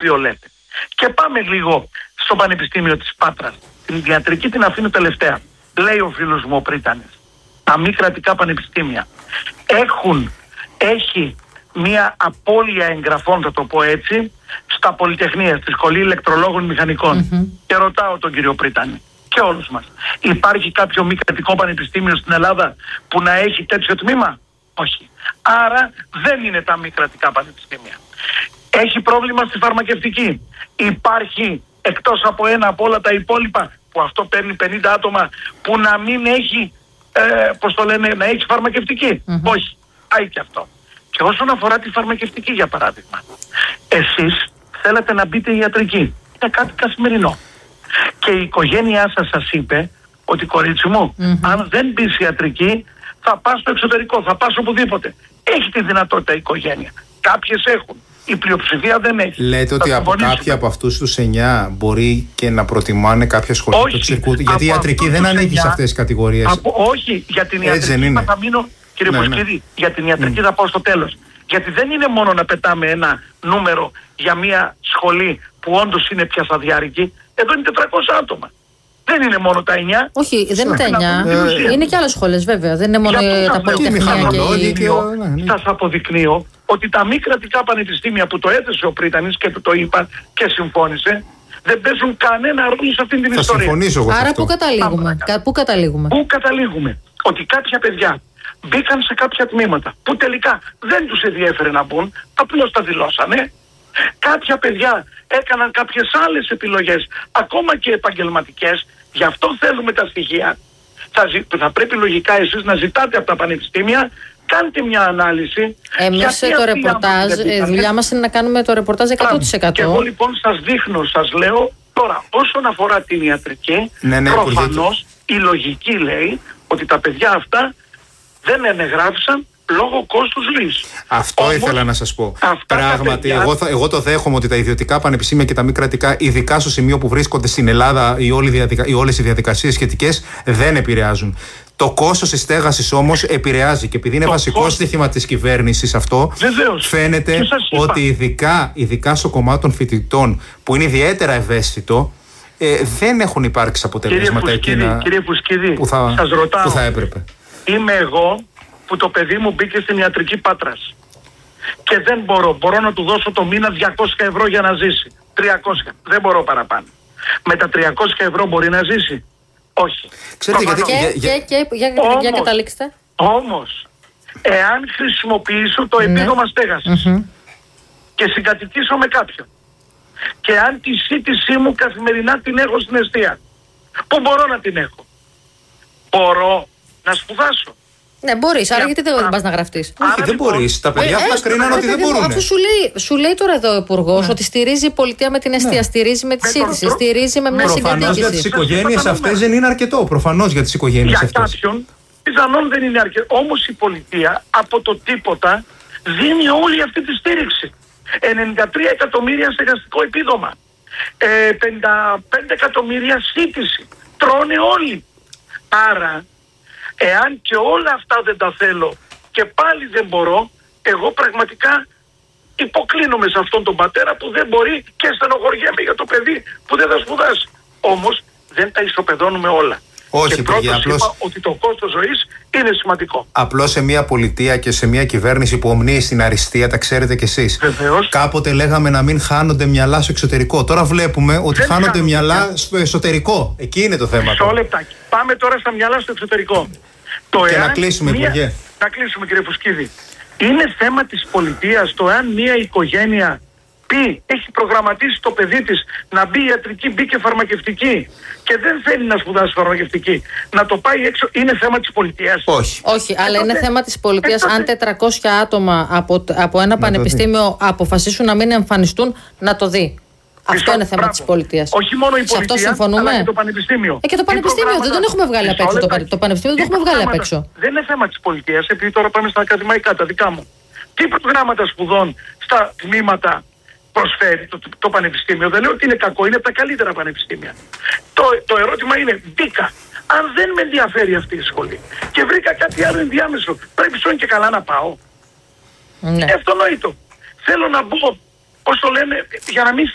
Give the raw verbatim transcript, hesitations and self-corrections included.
οποίο λέτε. Και πάμε λίγο στο Πανεπιστήμιο της Πάτρας. Την ιατρική την αφήνω τελευταία. Λέει ο φίλος μου ο Πρίτανης. Τα μη κρατικά πανεπιστήμια έχουν, έχει μια απώλεια εγγραφών, θα το πω έτσι, στα πολυτεχνία, στη Σχολή Ηλεκτρολόγων Μηχανικών. Mm-hmm. Και ρωτάω τον κύριο Πρίτανη και όλους μας. Υπάρχει κάποιο μη κρατικό πανεπιστήμιο στην Ελλάδα που να έχει τέτοιο τμήμα? Όχι. Άρα δεν είναι τα μη κρατικά πανεπιστήμια. Έχει πρόβλημα στη φαρμακευτική. Υπάρχει εκτός από ένα από όλα τα υπόλοιπα, που αυτό παίρνει πενήντα άτομα, που να μην έχει, ε, πώς το λένε, να έχει φαρμακευτική? Mm-hmm. Όχι. Πάει και αυτό. Και όσον αφορά τη φαρμακευτική, για παράδειγμα, εσείς θέλετε να μπείτε ιατρική. Είναι κάτι καθημερινό. Και η οικογένειά σας σας είπε ότι, κορίτσι μου, mm-hmm. αν δεν μπεις ιατρική, θα πας στο εξωτερικό, θα πας οπουδήποτε. Έχει τη δυνατότητα η οικογένεια. Κάποιες έχουν. Η πλειοψηφία δεν έχει. Λέτε ότι από κάποιοι από αυτούς τους εννιά μπορεί και να προτιμάνε κάποια σχολεία του εξωτερικού. Γιατί η ιατρική δεν ανήκει σε αυτές τις κατηγορίες. Από, όχι, για την ιατρική θα μείνω, κύριε ναι, Βοσκίδη, ναι. για την ιατρική mm. θα πάω στο τέλος. Γιατί δεν είναι μόνο να πετάμε ένα νούμερο για μια σχολή που όντως είναι πια σταδιάρικη. Εδώ είναι τετρακόσια άτομα. Δεν είναι μόνο τα εννιά. Όχι, δεν είναι τα εννιά. Ε, είναι και άλλες σχολές βέβαια. Δεν είναι μόνο τα πολυτεχνία και οι... Σας αποδεικνύω ότι τα μη κρατικά πανεπιστήμια που το έθεσε ο Πρίτανης και το είπα και συμφώνησε, δεν παίζουν κανένα ρόλο σε αυτήν την θα ιστορία. Συμφωνήσω εγώ. Άρα πού καταλήγουμε? Πού καταλήγουμε? Πού καταλήγουμε? Ότι κάποια παιδιά μπήκαν σε κάποια τμήματα που τελικά δεν τους ενδιέφερε να μπουν, απλώς τα δηλώσανε. Κάποια παιδιά έκαναν κάποιες άλλες επιλογές, ακόμα και επαγγελματικές. Γι' αυτό θέλουμε τα στοιχεία. Θα, θα πρέπει λογικά εσείς να ζητάτε από τα πανεπιστήμια, κάντε μια ανάλυση. Εμείς το ρεπορτάζ, η δουλειά μας είναι να κάνουμε το ρεπορτάζ εκατό τοις εκατό. Και εγώ λοιπόν σας δείχνω, σας λέω τώρα, όσον αφορά την ιατρική, ναι, ναι, προφανώς η λογική λέει ότι τα παιδιά αυτά δεν ενεγράφησαν λόγω κόστους λύσης. Αυτό όμως, ήθελα να σας πω. Πράγματι, παιδιά... εγώ, θα, εγώ το δέχομαι ότι τα ιδιωτικά πανεπιστήμια και τα μη κρατικά, ειδικά στο σημείο που βρίσκονται στην Ελλάδα, οι, όλοι διαδικα... οι όλες οι διαδικασίες σχετικές δεν επηρεάζουν. Το κόστος της στέγασης όμως επηρεάζει και επειδή είναι το βασικό κόστος... στοίχημα της κυβέρνησης αυτό, βεβαίως, φαίνεται ότι ειδικά, ειδικά στο κομμάτι των φοιτητών που είναι ιδιαίτερα ευαίσθητο, ε, δεν έχουν υπάρξει αποτελέσματα εκείνα που, θα, σας ρωτάω, που θα έπρεπε. Είμαι εγώ που το παιδί μου μπήκε στην ιατρική Πάτρας και δεν μπορώ, μπορώ να του δώσω το μήνα διακόσια ευρώ για να ζήσει. τριακόσια, δεν μπορώ παραπάνω. Με τα τριακόσια ευρώ μπορεί να ζήσει? Όχι. Ξέρετε, γιατί, και, για, για, και, για, όμως, για καταλήξτε. Όμως, εάν χρησιμοποιήσω το επίδομα mm-hmm. στέγασης mm-hmm. και συγκατοικήσω με κάποιον και αν τη σύντησή μου καθημερινά την έχω στην εστία, πού μπορώ να την έχω? Μπορώ να σπουδάσω. Ναι, μπορείς, άρα γιατί δεν πας να γραφτείς? Όχι, δεν μπορείς. Τα παιδιά αυτά κρίναν ότι δεν μπορούν. Αφού σου λέει, σου λέει τώρα εδώ ο Υπουργός ότι στηρίζει η πολιτεία με την εστία, στηρίζει με τη σύντηση, στηρίζει με μια συγκατοίκηση. Προφανώς για τις οικογένειες αυτές δεν είναι αρκετό. Προφανώς για τις οικογένειες αυτές. Για κάποιον, πιθανόν δεν είναι αρκετό. Όμως η πολιτεία από το τίποτα δίνει όλη αυτή τη στήριξη. ενενήντα τρία εκατομμύρια στεγαστικό επίδομα. Ε, πενήντα πέντε εκατομμύρια σύντηση. Τρώνε όλοι. Άρα, εάν και όλα αυτά δεν τα θέλω και πάλι δεν μπορώ, εγώ πραγματικά υποκλίνομαι σε αυτόν τον πατέρα που δεν μπορεί και στενοχωριέμαι για το παιδί που δεν θα σπουδάσει. Όμως δεν τα ισοπεδώνουμε όλα. Όχι, και παιδιά, πρώτος απλώς... είπα ότι το κόστος ζωής είναι σημαντικό. Απλώς σε μια πολιτεία και σε μια κυβέρνηση που ομνύει στην αριστεία, τα ξέρετε κι εσείς. Βεβαίως. Κάποτε λέγαμε να μην χάνονται μυαλά στο εξωτερικό. Τώρα βλέπουμε ότι δεν χάνονται μυαλά στο εσωτερικό. Εκεί είναι το θέμα. Μισό λεπτάκι. Πάμε τώρα στα μυαλά στο εξωτερικό. Το και εάν να κλείσουμε, μια... Υπουργέ. Να κλείσουμε, κύριε Φουσκίδη. Είναι θέμα της πολιτείας το εάν μια οικογένεια πει, έχει προγραμματίσει το παιδί της να μπει ιατρική, μπει και φαρμακευτική και δεν θέλει να σπουδάσει φαρμακευτική, να το πάει έξω, είναι θέμα της πολιτείας? Όχι. Όχι, αλλά είναι θέμα της πολιτείας αν τετρακόσια άτομα από, από ένα πανεπιστήμιο αποφασίσουν να μην εμφανιστούν, να το δει. Αυτό είναι θέμα της πολιτείας. Όχι μόνο η πολιτεία, αλλά και το πανεπιστήμιο. Ε, και το πανεπιστήμιο δεν τον έχουμε βγάλει απ' έξω. Το, το πανεπιστήμιο δεν το έχουμε βγάλει απ' έξω. Δεν είναι θέμα της πολιτείας, επειδή τώρα πάμε στα ακαδημαϊκά, τα δικά μου. Τι προγράμματα σπουδών στα τμήματα προσφέρει το, το, το πανεπιστήμιο? Δεν λέω ότι είναι κακό, είναι από τα καλύτερα πανεπιστήμια. Το, το ερώτημα είναι, μπήκα. Αν δεν με ενδιαφέρει αυτή η σχολή και βρήκα κάτι άλλο ενδιάμεσο, πρέπει σώνει και καλά να πάω. Ναι. Αυτονόητο. Θέλω να μπω, πώς το λένε, για να μην